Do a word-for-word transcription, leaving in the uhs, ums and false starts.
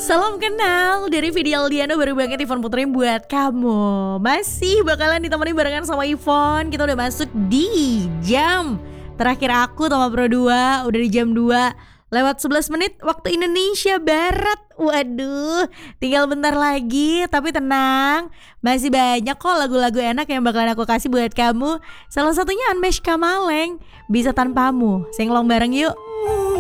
Salam kenal dari Vidi Aldiano, baru banget Ivon puterin buat kamu. Masih bakalan ditemani barengan sama Ivon. Kita udah masuk di jam terakhir aku sama Pro dua. Udah di jam dua lewat sebelas menit waktu Indonesia Barat. Waduh, tinggal bentar lagi. Tapi tenang, masih banyak kok lagu-lagu enak yang bakalan aku kasih buat kamu. Salah satunya Unmesh Kamaleng, Bisa Tanpamu. Singlong bareng yuk.